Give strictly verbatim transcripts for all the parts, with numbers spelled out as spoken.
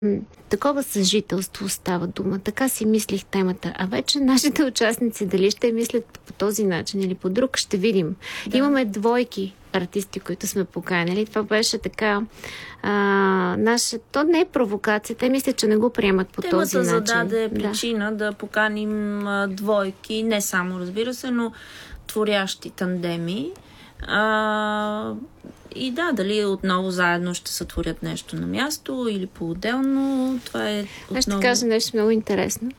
М, Такова съжителство става дума. Така си мислих темата. А вече нашите участници дали ще мислят по този начин или по друг, ще видим. Да. Имаме двойки артисти, които сме поканили. Това беше така а, наша... То не е провокация. Те мислят, че не го приемат по Темата този начин. Темата зададе причина да, да поканим а, двойки, не само, разбира се, но творящи тандеми. А, и да, дали отново заедно ще сътворят нещо на място или по-отделно, това е отново... Аз ще кажа нещо много интересно.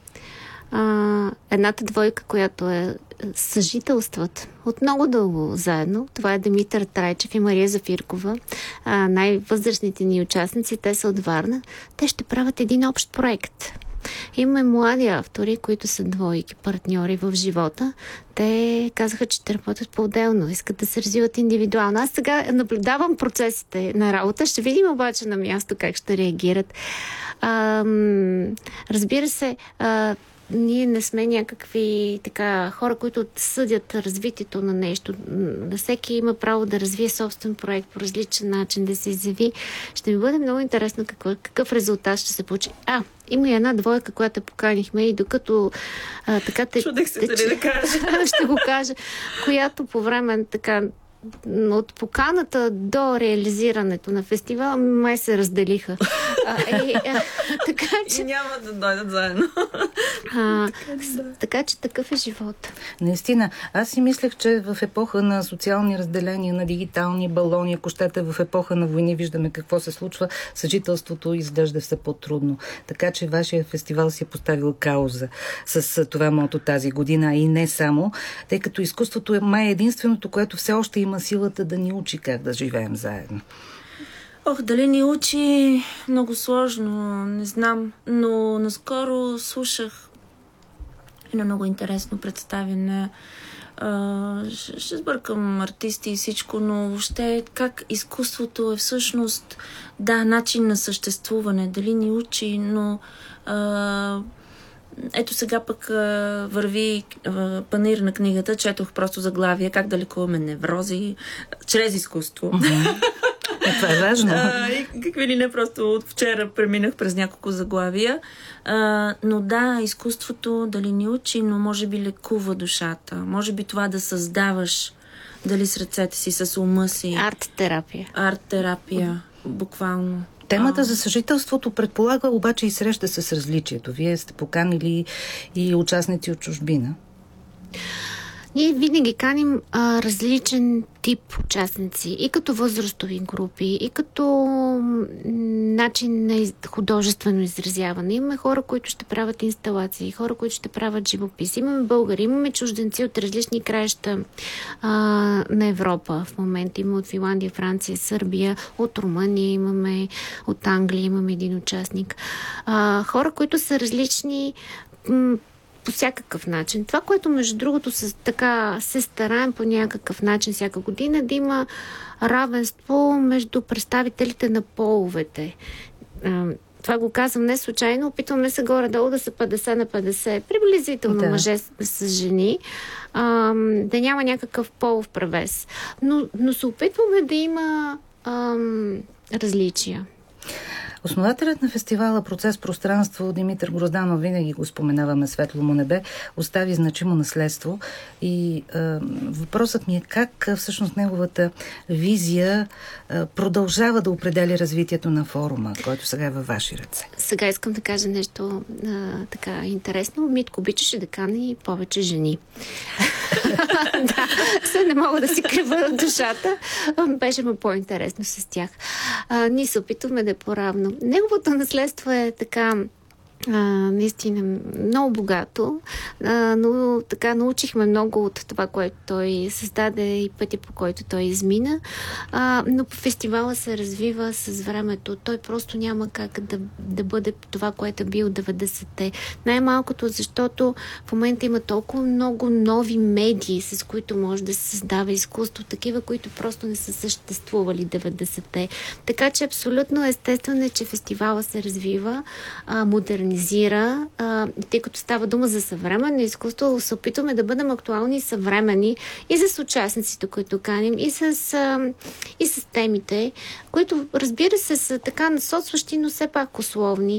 А, едната двойка, която е съжителстват от много дълго заедно, това е Димитър Трайчев и Мария Зафиркова, а, най-възрастните ни участници, те са от Варна. Те ще правят един общ проект. Имаме млади автори, които са двойки, партньори в живота. Те казаха, че ще работят по-отделно, искат да се развиват индивидуално. Аз сега наблюдавам процесите на работа, ще видим обаче на място как ще реагират. А, разбира се, а, ние не сме някакви така хора, които съдят развитието на нещо. Всеки има право да развие собствен проект по различен начин, да се изяви. Ще ми бъде много интересно какво, какъв резултат ще се получи. А, има и една двойка, която поканихме и докато а, така те... Чудех се дали да кажа. Ще го кажа. Която по време така от поканата до реализирането на фестивала май се разделиха. А, и, а, така, че... И няма да дойдат заедно. А, така, да. така че такъв е живот. Наистина. Аз си мислех, че в епоха на социални разделения, на дигитални балони, ако щете в епоха на войни, виждаме какво се случва, съжителството изглежда все по-трудно. Така че вашия фестивал си е поставил кауза с това мото тази година, и не само, тъй като изкуството е май единственото, което все още има силата да ни учи как да живеем заедно. Ох, дали ни учи, много сложно, не знам. Но наскоро слушах едно много интересно представяне. А, ще, ще сбъркам артисти и всичко, но въобще как изкуството е всъщност, да, начин на съществуване. Дали ни учи, но... А, Ето сега пък а, върви а, панир на книгата, четох просто заглавие как да лекуваме неврози чрез изкуство. Mm-hmm. Е, това е важно. А, и какви ли не, просто от вчера преминах през няколко заглавия. А, но да, изкуството дали ни учи, но може би лекува душата. Може би това да създаваш, дали с ръцете си, с ума си. Арт-терапия. Арт-терапия, буквално. Темата за съжителството предполага обаче и среща с различието. Вие сте поканили и участници от чужбина. Ние винаги каним а, различен тип участници. И като възрастови групи, и като м, начин на из... художествено изразяване. Имаме хора, които ще правят инсталации, хора, които ще правят живопис. Имаме българи, имаме чужденци от различни краища а, на Европа. В момента има от Финландия, Франция, Сърбия, от Румъния имаме, от Англия имаме един участник. А, хора, които са различни м, по всякакъв начин. Това, което между другото с, така се стараем по някакъв начин всяка година, да има равенство между представителите на половете. Това го казвам не случайно. Опитваме се горе-долу да са петдесет на петдесет. Приблизително да. Мъже с жени. А, да няма някакъв полов превес. Но, но се опитваме да има ам, различия. Основателят на фестивала Процес пространство Димитър Грозданов, винаги го споменаваме, светло му небе, остави значимо наследство и е, въпросът ми е как всъщност неговата визия е, продължава да определя развитието на форума, който сега е във ваши ръце. Сега искам да кажа нещо е, така интересно. Митко обичаше да кани повече жени. Да, се не мога да си крива душата. Беше му по-интересно с тях. А, ние се опитваме да е по-равно. Неговото наследство е така а, наистина много богато, а, но така научихме много от това, което той създаде и пътя, по който той измина. А, но фестивала се развива с времето. Той просто няма как да, да бъде това, което е бил деветдесетте. Най-малкото, защото в момента има толкова много нови медии, с които може да се създава изкуство, такива, които просто не са съществували деветдесетте. Така че абсолютно естествено е, че фестивала се развива, а, модернизира, а, тъй като става дума за съвременно изкуство, се опитваме да бъдем актуални и съвремени и с участниците, които каним, и с, а, и с темите, които, разбира се, са така насочващи, но все пак условни.